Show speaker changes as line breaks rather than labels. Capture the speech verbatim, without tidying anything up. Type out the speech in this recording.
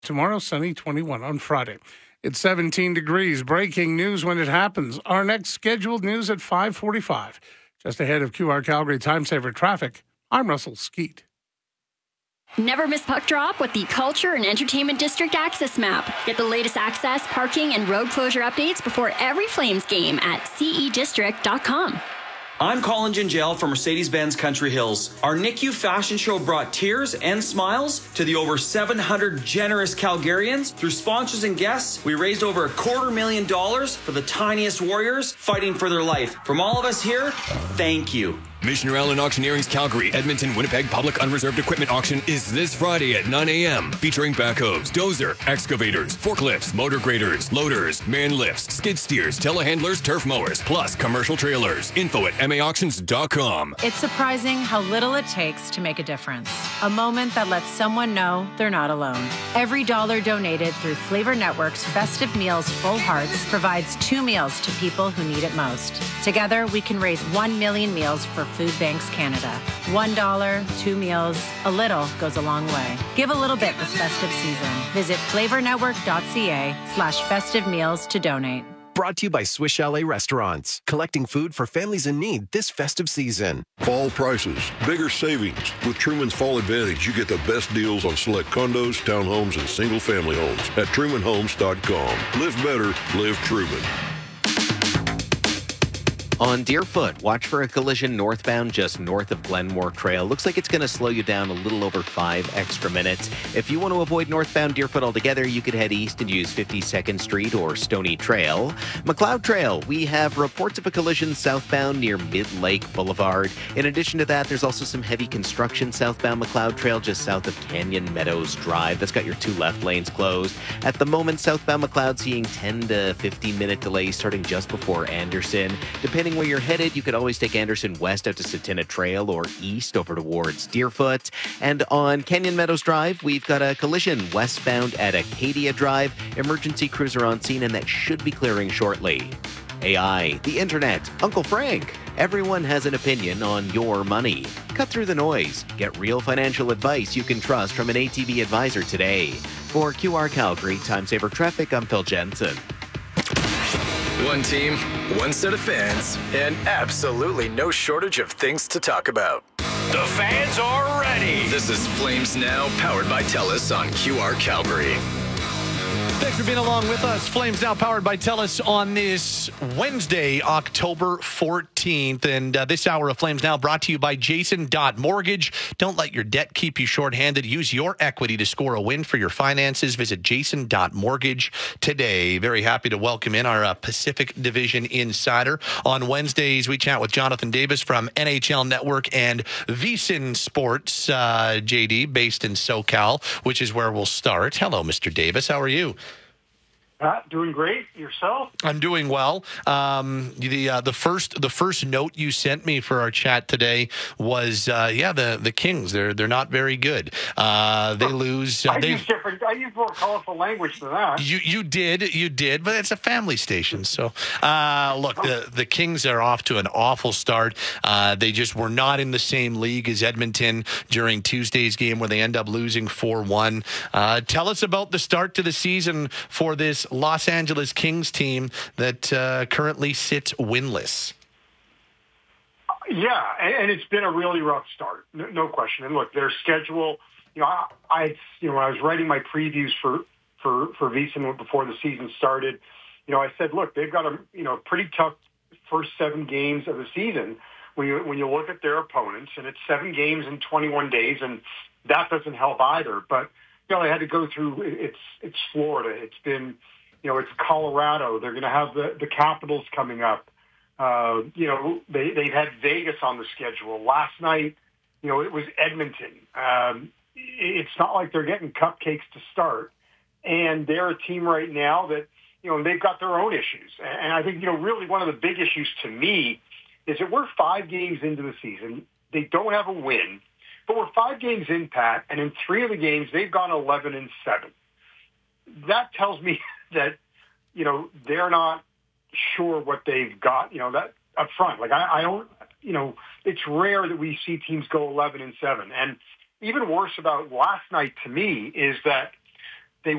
Tomorrow, sunny, twenty-one on Friday. It's seventeen degrees. Breaking news when it happens. Our next scheduled news at five forty-five. Just ahead of Q R Calgary Time Saver Traffic, I'm Russell Skeet.
Never miss puck drop with the Culture and Entertainment District Access Map. Get the latest access, parking, and road closure updates before every Flames game at c e district dot com.
I'm Colin Gingell from Mercedes-Benz Country Hills. Our N I C U fashion show brought tears and smiles to the over seven hundred generous Calgarians. Through sponsors and guests, we raised over a quarter million dollars for the tiniest warriors fighting for their life. From all of us here, thank you.
Missioner Allen Auctioneering's Calgary, Edmonton, Winnipeg Public Unreserved Equipment Auction is this Friday at nine a.m. featuring backhoes, dozer, excavators, forklifts, motor graders, loaders, man lifts, skid steers, telehandlers, turf mowers, plus commercial trailers. Info at m a auctions dot com.
It's surprising how little it takes to make a difference. A moment that lets someone know they're not alone. Every dollar donated through Flavor Network's Festive Meals Full Hearts provides two meals to people who need it most. Together, we can raise one million meals for Food Banks Canada. One dollar, two meals, a little goes a long way. Give a little bit this festive season. Visit flavornetwork.ca slash festive meals to donate.
Brought to you by Swiss Chalet Restaurants, collecting food for families in need this festive season.
Fall prices, bigger savings. With Truman's Fall Advantage, you get the best deals on select condos, townhomes, and single-family homes at truman homes dot com. Live better, live Truman.
On Deerfoot, watch for a collision northbound just north of Glenmore Trail. Looks like it's going to slow you down a little over five extra minutes. If you want to avoid northbound Deerfoot altogether, you could head east and use fifty-second Street or Stony Trail. McLeod Trail, we have reports of a collision southbound near Mid-Lake Boulevard. In addition to that, there's also some heavy construction southbound McLeod Trail just south of Canyon Meadows Drive. That's got your two left lanes closed. At the moment, southbound McLeod seeing ten to fifteen minute delays starting just before Anderson. Depending where you're headed, you could always take Anderson west out to Satina Trail or east over towards Deerfoot. And on Canyon Meadows Drive, we've got a collision westbound at Acadia Drive. Emergency cruiser on scene, and that should be clearing shortly. A I, the internet, Uncle Frank. Everyone has an opinion on your money. Cut through the noise. Get real financial advice you can trust from an A T B advisor today. For Q R Calgary Time Saver Traffic, I'm Phil Jensen.
One team, one set of fans, and absolutely no shortage of things to talk about. The fans are ready. This is Flames Now, powered by TELUS on Q R Calgary.
Thanks for being along with us. Flames Now, powered by TELUS on this Wednesday, October fourteenth. And uh, this hour of Flames Now brought to you by Jason Dot Mortgage. Don't let your debt keep you shorthanded. Use your equity to score a win for your finances. Visit Jason Dot Mortgage today. Very happy to welcome in our uh, Pacific Division Insider. On Wednesdays, we chat with Jonathan Davis from N H L Network and VSiN Sports, uh, J D, based in SoCal, which is where we'll start. Hello, Mister Davis. How are you?
Uh, doing great. Yourself?
I'm doing well. Um, the uh, the first the first note you sent me for our chat today was uh, yeah the the Kings they're they're not very good. Uh, they lose. Uh,
I
they,
use different. I use more colorful language than that.
You you did you did, but it's a family station. So uh, look, the the Kings are off to an awful start. Uh, they just were not in the same league as Edmonton during Tuesday's game, where they end up losing four one. Uh, tell us about the start to the season for this Los Angeles Kings team that uh, currently sits winless.
Yeah, and, and it's been a really rough start, no, no question. And look, their schedule. You know, I, I you know when I was writing my previews for for for VSiN before the season started, you know, I said, look, they've got a you know pretty tough first seven games of the season. When you when you look at their opponents, and it's seven games in twenty-one days, and that doesn't help either. But you know, they had to go through. It's it's Florida. It's been You know, it's Colorado. They're going to have the, the Capitals coming up. Uh, you know, they, they've had Vegas on the schedule. Last night, you know, it was Edmonton. Um, it's not like they're getting cupcakes to start. And they're a team right now that, you know, they've got their own issues. And I think, you know, really one of the big issues to me is that we're five games into the season. They don't have a win. But we're five games in, Pat, and in three of the games, they've gone eleven and seven. That tells me that, you know, they're not sure what they've got, you know, that up front. Like, I, I don't, you know, it's rare that we see teams go eleven and seven. And even worse about last night to me is that